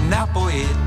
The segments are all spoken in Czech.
napojit.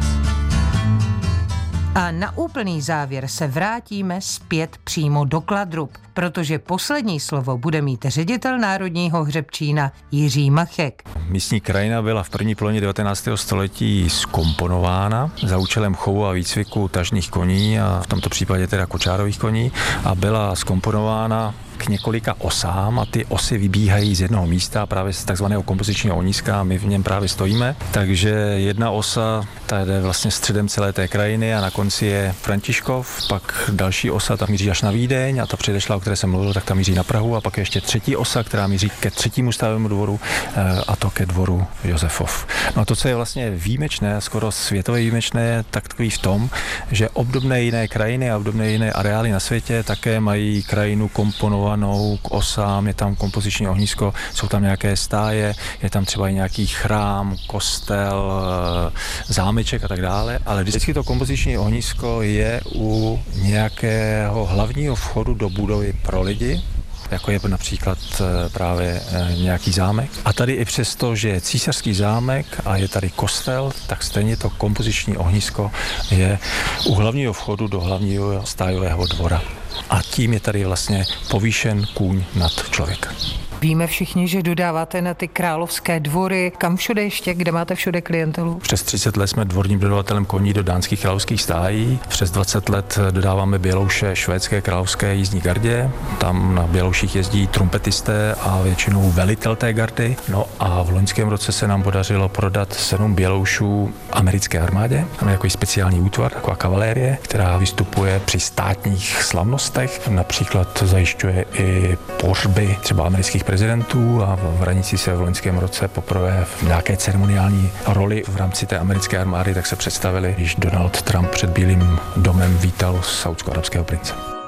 A na úplný závěr se vrátíme zpět přímo do Kladrub, protože poslední slovo bude mít ředitel Národního hřebčína Jiří Machek. Místní krajina byla v první polovině 19. století zkomponována za účelem chovu a výcviku tažných koní a v tomto případě teda kočárových koní a byla zkomponována k několika osám a ty osy vybíhají z jednoho místa právě z takzvaného kompozičního ohniska a my v něm právě stojíme. Takže jedna osa, ta jde vlastně středem celé té krajiny a na konci je Františkov, pak další osa, ta míří až na Vídeň a ta předešla, o které jsem mluvil, tak ta míří na Prahu a pak je ještě třetí osa, která míří ke třetímu stavěnému dvoru a to ke dvoru Josefov. No a to, co je vlastně výjimečné, skoro světově výjimečné, je takový v tom, že obdobné jiné krajiny a obdobné jiné areály na světě také mají krajinu komponovanou k osám, je tam kompoziční ohnisko, jsou tam nějaké stáje, je tam třeba i nějaký chrám, kostel, zámeček a tak dále, ale vždycky to kompoziční ohnisko je u nějakého hlavního vchodu do budovy pro lidi, jako je například právě nějaký zámek. A tady i přesto, že je císařský zámek a je tady kostel, tak stejně to kompoziční ohnisko je u hlavního vchodu do hlavního stájového dvora. A tím je tady vlastně povýšen kůň nad člověka. Víme všichni, že dodáváte na ty královské dvory. Kam všude ještě, kde máte všude klientelu? Přes 30 let jsme dvorním dodavatelem koní do dánských královských stájí. Přes 20 let dodáváme bělouše švédské královské jízdní gardě. Tam na bělouších jezdí trumpetisté a většinou velitel té gardy. No a v loňském roce se nám podařilo prodat 7 běloušů americké armádě. Tam je jako speciální útvar, taková kavalérie, která vystupuje při státních slavnostech. Například zajišťuje i pohřby třeba amerických prezidentů a v Hranici se v loňském roce poprvé v nějaké ceremoniální roli v rámci té americké armády tak se představili, když Donald Trump před Bílým domem vítal saúdsko-arabského prince.